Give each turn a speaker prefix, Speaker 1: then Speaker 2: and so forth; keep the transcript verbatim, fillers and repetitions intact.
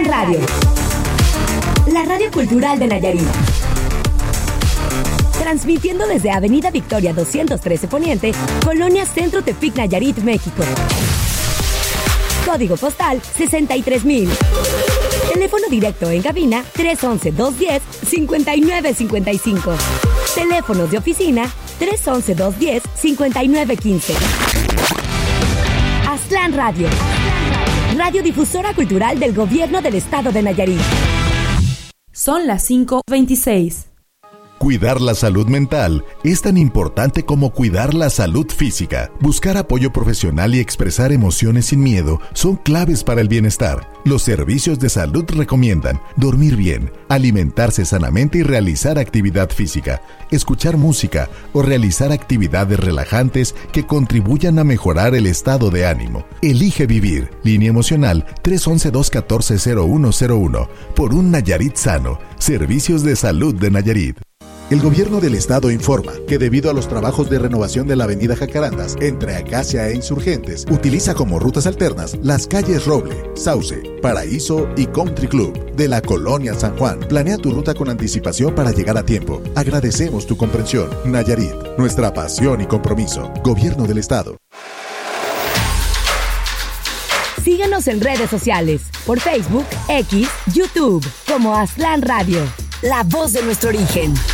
Speaker 1: Aztlán Radio, la radio cultural de Nayarit. Transmitiendo desde Avenida Victoria doscientos trece Poniente, Colonia Centro Tepic, Nayarit, México. Código postal sesenta y tres mil. Teléfono directo en cabina tres once, dos diez, cincuenta y nueve cincuenta y cinco. Teléfonos de oficina tres once, dos diez, cincuenta y nueve quince. Aztlán Radio, radiodifusora cultural del Gobierno del Estado de Nayarit.
Speaker 2: Son las cinco veintiséis.
Speaker 3: Cuidar la salud mental es tan importante como cuidar la salud física. Buscar apoyo profesional y expresar emociones sin miedo son claves para el bienestar. Los servicios de salud recomiendan dormir bien, alimentarse sanamente y realizar actividad física, escuchar música o realizar actividades relajantes que contribuyan a mejorar el estado de ánimo. Elige vivir. Línea emocional tres once, dos catorce, cero uno cero uno. Por un Nayarit sano. Servicios de Salud de Nayarit. El Gobierno del Estado informa que debido a los trabajos de renovación de la avenida Jacarandas entre Acacia e Insurgentes, utiliza como rutas alternas las calles Roble, Sauce, Paraíso y Country Club de la Colonia San Juan. Planea tu ruta con anticipación para llegar a tiempo. Agradecemos tu comprensión. Nayarit, nuestra pasión y compromiso. Gobierno del Estado.
Speaker 1: Síguenos en redes sociales, por Facebook, X, YouTube, como Aztlán Radio, la voz de nuestro origen.